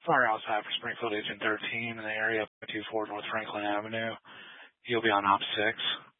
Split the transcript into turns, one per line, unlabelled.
Firehouse High for Springfield Agent 13 in the area, 24 North Franklin Avenue. You'll be on Op 6.